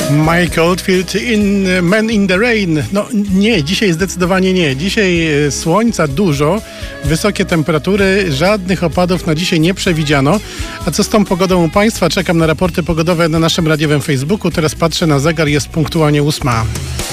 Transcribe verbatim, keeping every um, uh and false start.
Mike Oldfield in Man in the Rain. No nie, dzisiaj zdecydowanie nie. Dzisiaj słońca dużo, wysokie temperatury, żadnych opadów na dzisiaj nie przewidziano. A co z tą pogodą u Państwa? Czekam na raporty pogodowe na naszym radiowym Facebooku. Teraz patrzę na zegar, jest punktualnie ósma.